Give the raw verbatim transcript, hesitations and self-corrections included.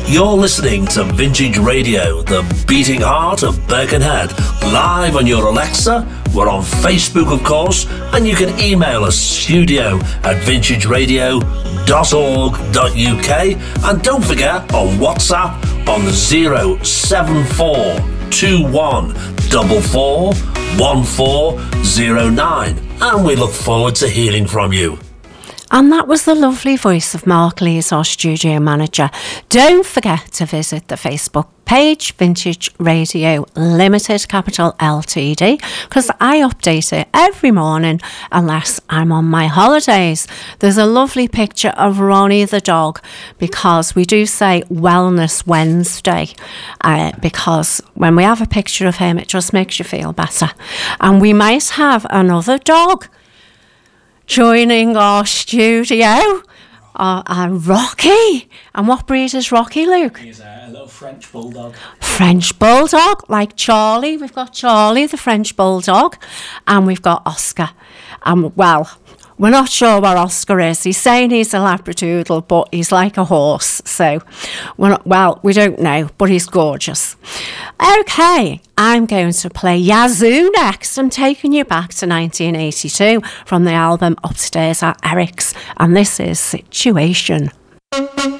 You're listening to Vintage Radio, the beating heart of Birkenhead, live on your Alexa. We're on Facebook, of course, and you can email us studio at vintage radio dot org dot U K. And don't forget, on WhatsApp on the zero seven four two one four four one four zero nine. And we look forward to hearing from you. And that was the lovely voice of Mark Lees, our studio manager. Don't forget to visit the Facebook page, Vintage Radio Limited, capital L T D, because I update it every morning unless I'm on my holidays. There's a lovely picture of Ronnie the dog, because we do say Wellness Wednesday, uh, because when we have a picture of him, it just makes you feel better. And we might have another dog joining our studio, uh, uh, Rocky. And what breed is Rocky, Luke? He's a, a little French bulldog. French bulldog, like Charlie. We've got Charlie, the French bulldog, and we've got Oscar. Um, well, we're not sure what Oscar is. He's saying he's a Labradoodle, but he's like a horse. So, we're not, well, we don't know, but he's gorgeous. Okay, I'm going to play Yazoo next. I'm taking you back to nineteen eighty-two from the album Upstairs at Eric's, and this is Situation.